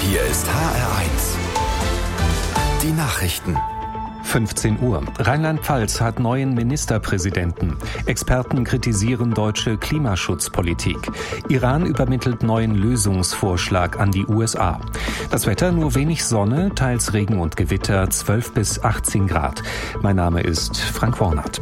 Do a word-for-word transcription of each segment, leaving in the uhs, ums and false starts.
Hier ist H R eins. Die Nachrichten. fünfzehn Uhr. Rheinland-Pfalz hat neuen Ministerpräsidenten. Experten kritisieren deutsche Klimaschutzpolitik. Iran übermittelt neuen Lösungsvorschlag an die U S A. Das Wetter: nur wenig Sonne, teils Regen und Gewitter, zwölf bis achtzehn Grad. Mein Name ist Frank Wornert.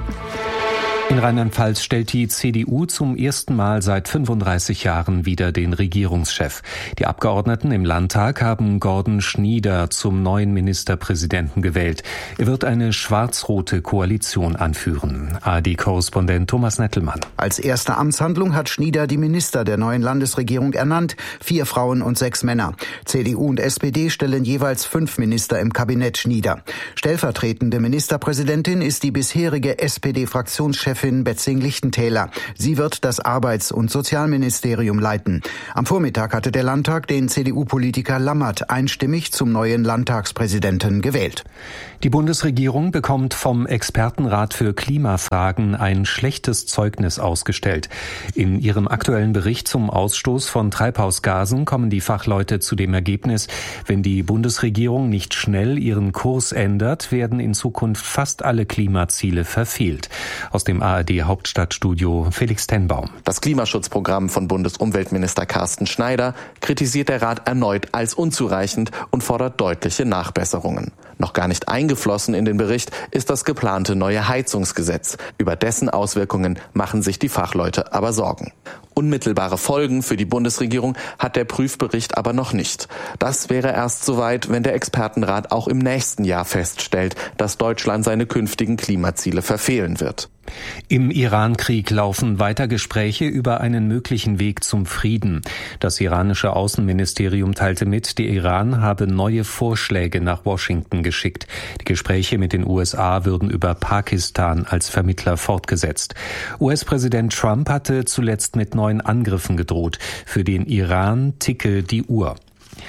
In Rheinland-Pfalz stellt die C D U zum ersten Mal seit fünfunddreißig Jahren wieder den Regierungschef. Die Abgeordneten im Landtag haben Gordon Schnieder zum neuen Ministerpräsidenten gewählt. Er wird eine schwarz-rote Koalition anführen. A R D-Korrespondent Thomas Nettelmann. Als erste Amtshandlung hat Schnieder die Minister der neuen Landesregierung ernannt. Vier Frauen und sechs Männer. C D U und S P D stellen jeweils fünf Minister im Kabinett Schnieder. Stellvertretende Ministerpräsidentin ist die bisherige S P D-Fraktionschefin Betzing-Lichtentäler. Sie wird das Arbeits- und Sozialministerium leiten. Am Vormittag hatte der Landtag den C D U-Politiker Lammert einstimmig zum neuen Landtagspräsidenten gewählt. Die Bundesregierung bekommt vom Expertenrat für Klimafragen ein schlechtes Zeugnis ausgestellt. In ihrem aktuellen Bericht zum Ausstoß von Treibhausgasen kommen die Fachleute zu dem Ergebnis, wenn die Bundesregierung nicht schnell ihren Kurs ändert, werden in Zukunft fast alle Klimaziele verfehlt. Aus dem A R D-Hauptstadtstudio Felix Tenbaum. Das Klimaschutzprogramm von Bundesumweltminister Carsten Schneider kritisiert der Rat erneut als unzureichend und fordert deutliche Nachbesserungen. Noch gar nicht eingeflossen in den Bericht ist das geplante neue Heizungsgesetz. Über dessen Auswirkungen machen sich die Fachleute aber Sorgen. Unmittelbare Folgen für die Bundesregierung hat der Prüfbericht aber noch nicht. Das wäre erst soweit, wenn der Expertenrat auch im nächsten Jahr feststellt, dass Deutschland seine künftigen Klimaziele verfehlen wird. Im Iran-Krieg laufen weiter Gespräche über einen möglichen Weg zum Frieden. Das iranische Außenministerium teilte mit, der Iran habe neue Vorschläge nach Washington geschickt. Die Gespräche mit den U S A würden über Pakistan als Vermittler fortgesetzt. U S-Präsident Trump hatte zuletzt mit neuen Angriffen gedroht. Für den Iran ticke die Uhr.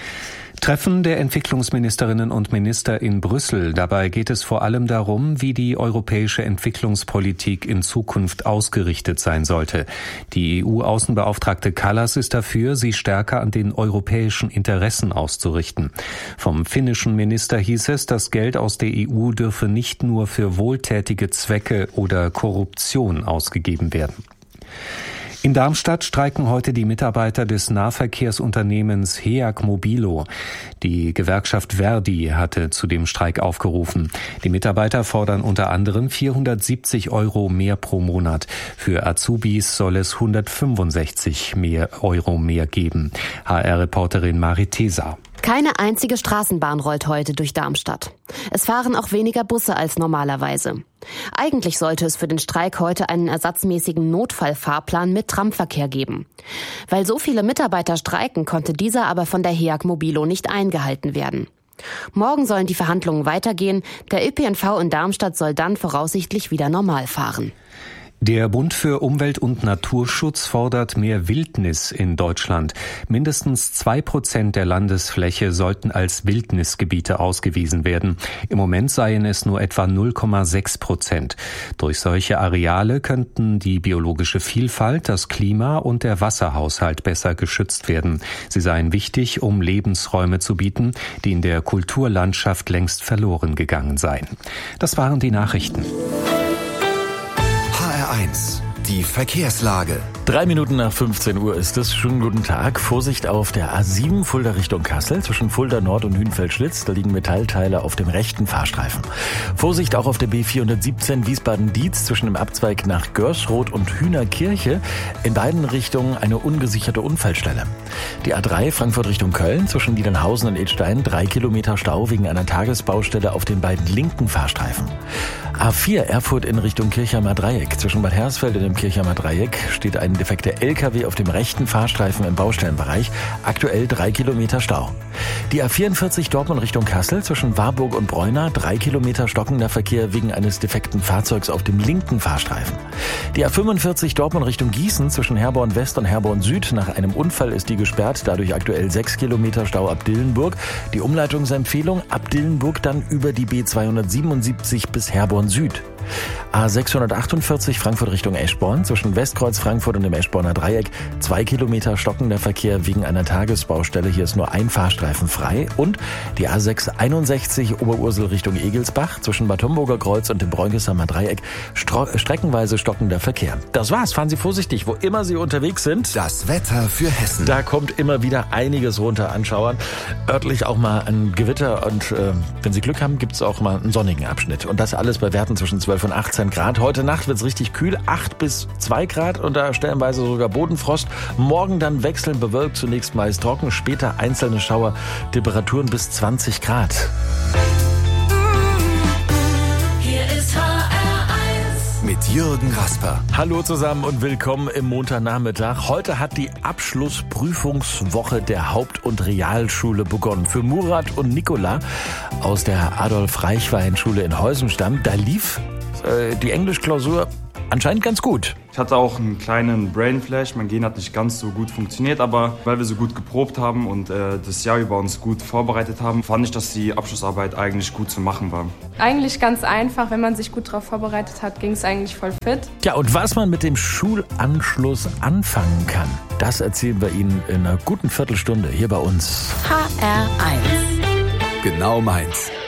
Treffen der Entwicklungsministerinnen und Minister in Brüssel. Dabei geht es vor allem darum, wie die europäische Entwicklungspolitik in Zukunft ausgerichtet sein sollte. Die E U-Außenbeauftragte Kallas ist dafür, sie stärker an den europäischen Interessen auszurichten. Vom finnischen Minister hieß es, das Geld aus der E U dürfe nicht nur für wohltätige Zwecke oder Korruption ausgegeben werden. In Darmstadt streiken heute die Mitarbeiter des Nahverkehrsunternehmens Heag Mobilo. Die Gewerkschaft Verdi hatte zu dem Streik aufgerufen. Die Mitarbeiter fordern unter anderem vierhundertsiebzig Euro mehr pro Monat. Für Azubis soll es hundertfünfundsechzig mehr Euro mehr geben. H R-Reporterin Marit Tesa. Keine einzige Straßenbahn rollt heute durch Darmstadt. Es fahren auch weniger Busse als normalerweise. Eigentlich sollte es für den Streik heute einen ersatzmäßigen Notfallfahrplan mit Tramverkehr geben. Weil so viele Mitarbeiter streiken, konnte dieser aber von der Heag Mobilo nicht eingehalten werden. Morgen sollen die Verhandlungen weitergehen. Der Ö P N V in Darmstadt soll dann voraussichtlich wieder normal fahren. Der Bund für Umwelt und Naturschutz fordert mehr Wildnis in Deutschland. Mindestens zwei Prozent der Landesfläche sollten als Wildnisgebiete ausgewiesen werden. Im Moment seien es nur etwa null Komma sechs Prozent. Durch solche Areale könnten die biologische Vielfalt, das Klima und der Wasserhaushalt besser geschützt werden. Sie seien wichtig, um Lebensräume zu bieten, die in der Kulturlandschaft längst verloren gegangen seien. Das waren die Nachrichten. H R eins. Die Verkehrslage. Drei Minuten nach fünfzehn Uhr ist es. Schönen guten Tag. Vorsicht auf der A sieben Fulda Richtung Kassel zwischen Fulda Nord und Hünfeld-Schlitz. Da liegen Metallteile auf dem rechten Fahrstreifen. Vorsicht auch auf der B vierhundertsiebzehn Wiesbaden-Dietz zwischen dem Abzweig nach Görsroth und Hühnerkirche. In beiden Richtungen eine ungesicherte Unfallstelle. Die A drei Frankfurt Richtung Köln zwischen Niedernhausen und Idstein. Drei Kilometer Stau wegen einer Tagesbaustelle auf den beiden linken Fahrstreifen. A vier Erfurt in Richtung Kirchheimer Dreieck. Zwischen Bad Hersfeld und dem Kirchheimer Dreieck steht ein defekter L K W auf dem rechten Fahrstreifen im Baustellenbereich. Aktuell drei Kilometer Stau. Die A vierundvierzig Dortmund Richtung Kassel zwischen Warburg und Bräuna. Drei Kilometer stockender Verkehr wegen eines defekten Fahrzeugs auf dem linken Fahrstreifen. Die A fünfundvierzig Dortmund Richtung Gießen zwischen Herborn West und Herborn Süd. Nach einem Unfall ist die gesperrt. Dadurch aktuell sechs Kilometer Stau ab Dillenburg. Die Umleitungsempfehlung ab Dillenburg dann über die B zweihundertsiebenundsiebzig bis Herborn Süd. A sechshundertachtundvierzig Frankfurt Richtung Eschborn, zwischen Westkreuz Frankfurt und dem Eschborner Dreieck. Zwei Kilometer stockender Verkehr wegen einer Tagesbaustelle. Hier ist nur ein Fahrstreifen frei. Und die A sechshunderteinundsechzig Oberursel Richtung Egelsbach, zwischen Bad Homburger Kreuz und dem Bräungesamer Dreieck. Stro- streckenweise stockender Verkehr. Das war's. Fahren Sie vorsichtig, wo immer Sie unterwegs sind. Das Wetter für Hessen. Da kommt immer wieder einiges runter an Schauern. Örtlich auch mal ein Gewitter und äh, wenn Sie Glück haben, gibt's auch mal einen sonnigen Abschnitt. Und das alles bei Werten zwischen zwölf und achtzehn Grad. Heute Nacht wird's richtig kühl, acht bis zwei Grad und da stellenweise sogar Bodenfrost. Morgen dann wechseln bewölkt, zunächst meist trocken, später einzelne Schauer, Temperaturen bis zwanzig Grad. Mit Jürgen Rasper. Hallo zusammen und willkommen im Montagnachmittag. Heute hat die Abschlussprüfungswoche der Haupt- und Realschule begonnen. Für Murat und Nicola aus der Adolf-Reichwein-Schule in Heusenstamm. Da lief äh, die Englischklausur anscheinend ganz gut. Ich hatte auch einen kleinen Brainflash. Mein Gen hat nicht ganz so gut funktioniert, aber weil wir so gut geprobt haben und äh, das Jahr über uns gut vorbereitet haben, fand ich, dass die Abschlussarbeit eigentlich gut zu machen war. Eigentlich ganz einfach. Wenn man sich gut darauf vorbereitet hat, ging es eigentlich voll fit. Ja, und was man mit dem Schulanschluss anfangen kann, das erzählen wir Ihnen in einer guten Viertelstunde hier bei uns. H R eins. Genau meins.